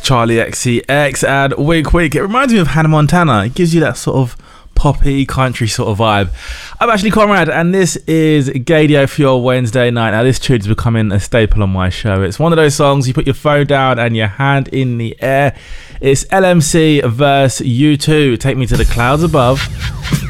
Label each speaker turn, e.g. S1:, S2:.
S1: Charlie XCX and Wink Wink. It reminds me of Hannah Montana. It gives you that sort of poppy country sort of vibe. I'm Ashley Conrad and this is Gaydio for your Wednesday night. Now this tune's becoming a staple on my show. It's one of those songs you put your phone down and your hand in the air. It's LMC versus U2, Take Me to the Clouds Above.